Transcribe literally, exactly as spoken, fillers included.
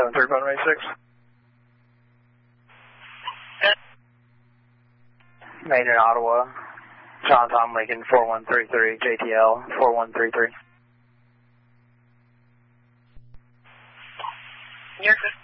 seven three runway six. Made in Ottawa. John Tom Lincoln four one three three, J T L four one three three. You're good.